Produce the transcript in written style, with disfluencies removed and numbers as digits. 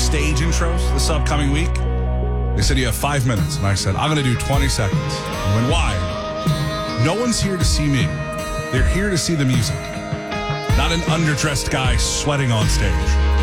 stage intros this upcoming week. They said you have 5 minutes. And I said, I'm going to do 20 seconds. I went, why? No one's here to see me. They're here to see the music. Not an underdressed guy sweating on stage.